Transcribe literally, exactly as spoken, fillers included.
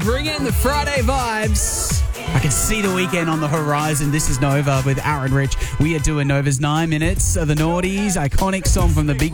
bring in the Friday vibes. I can see the weekend on the horizon. This is Nova with Aaron Rich. We are doing Nova's nine minutes of the Naughties, iconic song from the Big